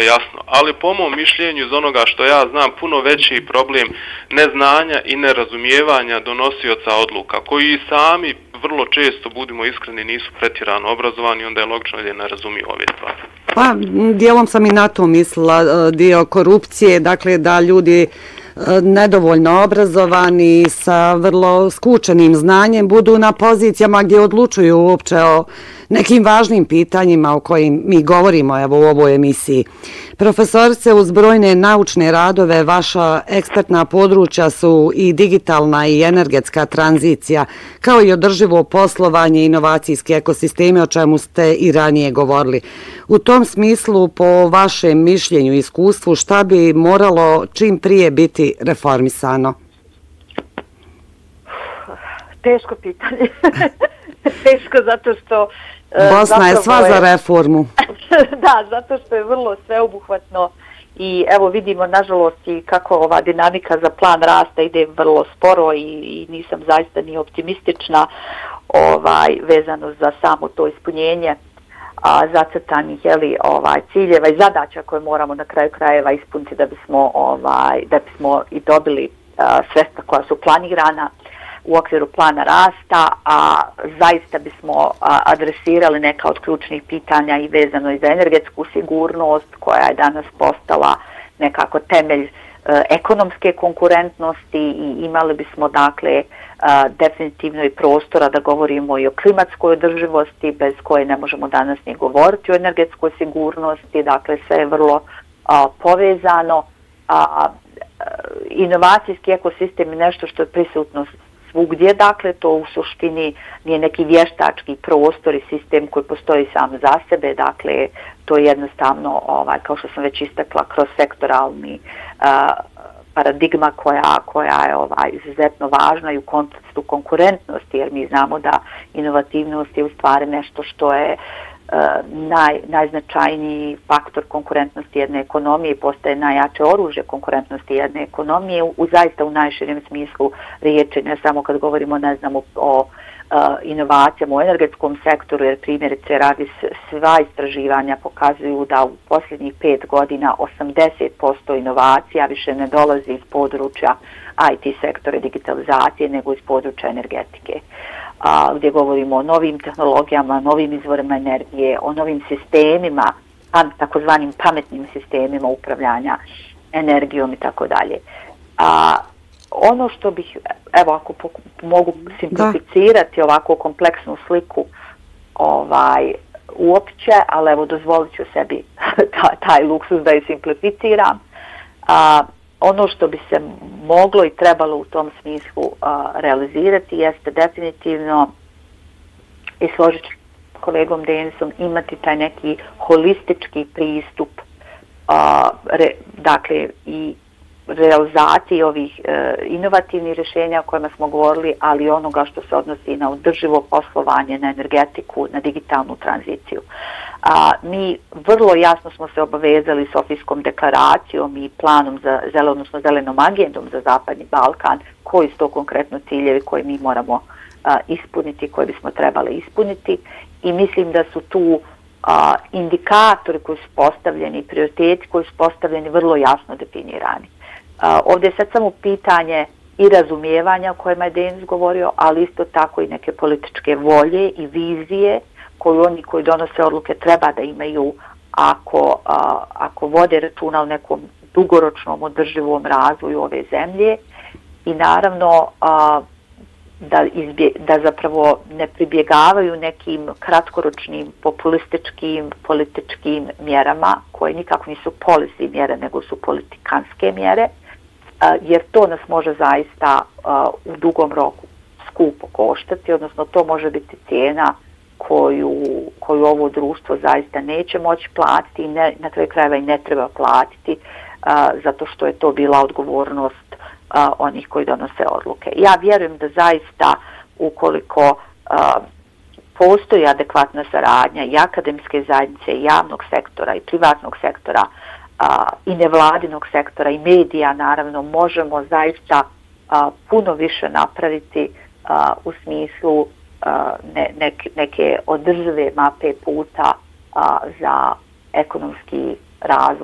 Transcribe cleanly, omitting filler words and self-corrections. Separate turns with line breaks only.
jasno, ali po mom mišljenju iz onoga što ja znam puno veći problem neznanja i nerazumijevanja donosioca odluka, koji sami vrlo često, budimo iskreni, nisu pretjerano obrazovani, onda je logično da ne razumiju ove stvari.
Pa, dijelom sam i na to mislila, dio korupcije, dakle da ljudi nedovoljno obrazovani sa vrlo skučenim znanjem budu na pozicijama gdje odlučuju uopće o nekim važnim pitanjima o kojim mi govorimo evo u ovoj emisiji. Profesorice, uz brojne naučne radove vaša ekspertna područja su i digitalna i energetska tranzicija, kao i održivo poslovanje i inovacijski ekosistemi, o čemu ste i ranije govorili. U tom smislu, po vašem mišljenju i iskustvu, šta bi moralo čim prije biti reformisano?
Teško pitanje. Teško zato što...
Bosna je sva za reformu.
Da, zato što je vrlo sveobuhvatno i evo vidimo nažalost i kako ova dinamika za plan rasta ide vrlo sporo i nisam zaista ni optimistična vezano za samo to ispunjenje zacrtanih ciljeva i zadaća koje moramo na kraju krajeva ispuniti da bismo i dobili sredstva koja su planirana u okviru plana rasta, a zaista bismo adresirali neka od ključnih pitanja i vezano i za energetsku sigurnost koja je danas postala nekako temelj ekonomske konkurentnosti i imali bismo dakle definitivno i prostora da govorimo i o klimatskoj održivosti bez koje ne možemo danas ni govoriti o energetskoj sigurnosti, dakle sve je vrlo povezano. Inovacijski ekosistem je nešto što je prisutno svugdje, dakle to u suštini nije neki vještački prostor i sistem koji postoji sam za sebe, dakle to je jednostavno, kao što sam već istakla, kroz sektoralni paradigma koja je izuzetno važna i u kontekstu konkurentnosti, jer mi znamo da inovativnost je u stvari nešto što je najznačajniji faktor konkurentnosti jedne ekonomije i postaje najjače oružje konkurentnosti jedne ekonomije zaista u najširem smislu riječi, ne samo kad govorimo o inovacijama u energetskom sektoru, jer primjerice radi sva istraživanja pokazuju da u posljednjih 5 godina 80% inovacija više ne dolazi iz područja IT sektora i digitalizacije nego iz područja energetike. Gdje govorimo o novim tehnologijama, novim izvorima energije, o novim sistemima, takozvanim pametnim sistemima upravljanja energijom i tako dalje. Ono što bih, evo ako mogu simplificirati ovako kompleksnu sliku uopće, ali evo dozvolit ću sebi taj luksus da je simplificiram. Ono što bi se moglo i trebalo u tom smislu realizirati jeste definitivno, i složit ću s kolegom Denisom, imati taj neki holistički pristup dakle i realizaciji ovih inovativnih rješenja o kojima smo govorili, ali onoga što se odnosi na održivo poslovanje, na energetiku, na digitalnu tranziciju. Mi vrlo jasno smo se obavezali Sofijskom deklaracijom i planom odnosno zelenom agendom za Zapadni Balkan, koji su to konkretno ciljevi koje mi moramo ispuniti, koje bismo trebali ispuniti, i mislim da su tu indikatori koji su postavljeni, prioriteti koji su postavljeni vrlo jasno definirani. Ovdje je sad samo pitanje i razumijevanja o kojima je Denis govorio, ali isto tako i neke političke volje i vizije koju oni koji donose odluke treba da imaju ako vode računa o nekom dugoročnom održivom razvoju ove zemlje i naravno da zapravo ne pribjegavaju nekim kratkoročnim populističkim političkim mjerama koje nikako nisu policy mjere nego su politikanske mjere, jer to nas može zaista u dugom roku skupo koštati, odnosno to može biti cijena koju ovo društvo zaista neće moći platiti i na kraju krajeva i ne treba platiti, zato što je to bila odgovornost onih koji donose odluke. Ja vjerujem da zaista ukoliko postoji adekvatna saradnja i akademske zajednice i javnog sektora i privatnog sektora i nevladinog sektora i medija, naravno, možemo zaista puno više napraviti u smislu neke održive mape puta za ekonomski razvoj